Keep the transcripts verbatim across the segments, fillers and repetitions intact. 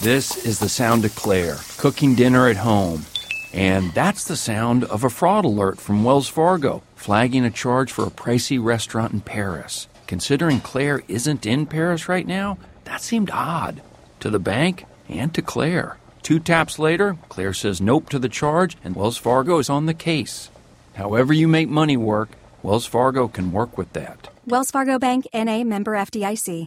This is the sound of Claire, cooking dinner at home. And that's the sound of a fraud alert from Wells Fargo, flagging a charge for a pricey restaurant in Paris. Considering Claire isn't in Paris right now, that seemed odd. To the bank and to Claire. Two taps later, Claire says nope to the charge, and Wells Fargo is on the case. However you make money work, Wells Fargo can work with that. Wells Fargo Bank, N A, member F D I C.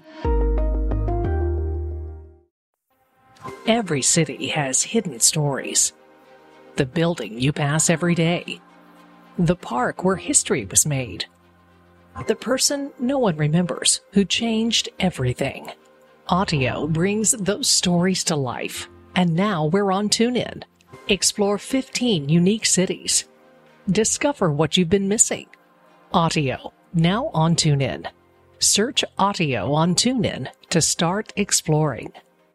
Every city has hidden stories. The building you pass every day. The park where history was made. The person no one remembers who changed everything. Audio brings those stories to life. And now we're on TuneIn. Explore fifteen unique cities. Discover what you've been missing. Audio, now on TuneIn. Search Audio on TuneIn to start exploring.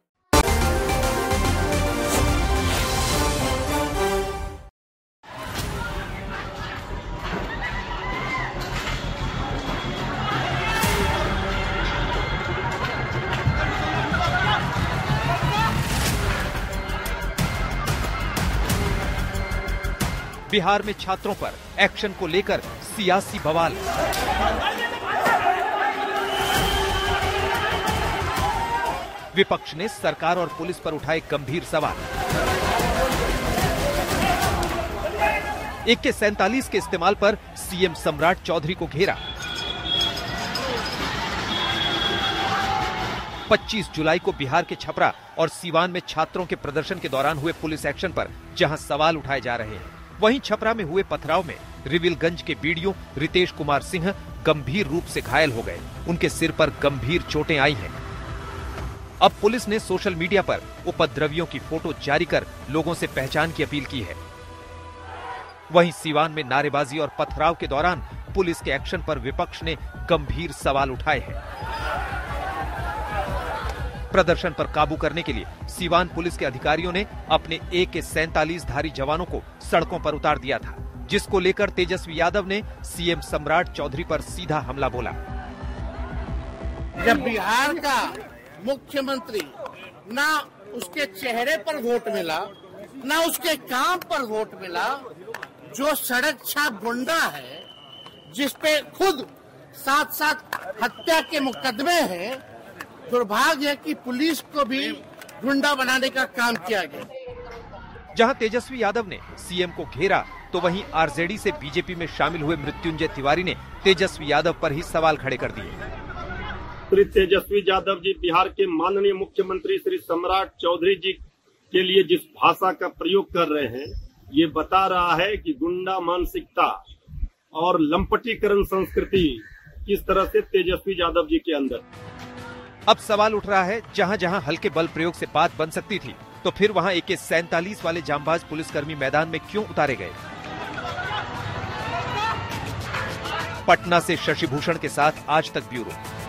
Bihar में छात्रों पर action को लेकर सियासी बवाल। विपक्ष ने सरकार और पुलिस पर उठाए गंभीर सवाल। ए के सैंतालीस के इस्तेमाल पर सीएम सम्राट चौधरी को घेरा। पच्चीस जुलाई को बिहार के छपरा और सीवान में छात्रों के प्रदर्शन के दौरान हुए पुलिस एक्शन पर जहां सवाल उठाए जा रहे हैं, वहीं छपरा में हुए पथराव में रिविलगंज के बीडीओ रितेश कुमार सिंह गंभीर रूप से घायल हो गए। उनके सिर पर गंभीर चोटें आई हैं। अब पुलिस ने सोशल मीडिया पर उपद्रवियों की फोटो जारी कर लोगों से पहचान की अपील की है। वहीं सीवान में नारेबाजी और पथराव के दौरान पुलिस के एक्शन पर विपक्ष ने गंभीर सवाल उठाए हैं। प्रदर्शन पर काबू करने के लिए सीवान पुलिस के अधिकारियों ने अपने ए के सैंतालीस धारी जवानों को सड़कों पर उतार दिया था, जिसको लेकर तेजस्वी यादव ने सीएम सम्राट चौधरी पर सीधा हमला बोला। जब बिहार का मुख्यमंत्री ना उसके चेहरे पर वोट मिला, ना उसके काम पर वोट मिला, जो सड़क छाप गुंडा है, जिसपे खुद साथ साथ हत्या के मुकदमे हैं, दुर्भाग्य है कि पुलिस को भी गुंडा बनाने का काम किया गया। जहां तेजस्वी यादव ने सीएम को घेरा, तो वहीं आरजेडी से बीजेपी में शामिल हुए मृत्युंजय तिवारी ने तेजस्वी यादव पर ही सवाल खड़े कर दिए। श्री तेजस्वी यादव जी बिहार के माननीय मुख्यमंत्री श्री सम्राट चौधरी जी के लिए जिस भाषा का प्रयोग कर रहे हैं, ये बता रहा है कि गुंडा मानसिकता और लंपटीकरण संस्कृति किस तरह से तेजस्वी यादव जी के अंदर। अब सवाल उठ रहा है, जहां जहां हल्के बल प्रयोग से बात बन सकती थी, तो फिर वहां ए के सैंतालीस वाले जांबाज पुलिसकर्मी मैदान में क्यों उतारे गए? पटना से शशि भूषण के साथ आज तक ब्यूरो।